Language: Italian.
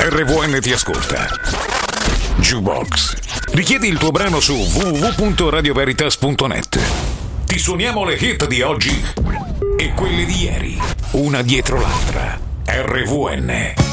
RVN ti ascolta. Jukebox. Richiedi il tuo brano su www.radioveritas.net. Ti suoniamo le hit di oggi e quelle di ieri, una dietro l'altra. RVN.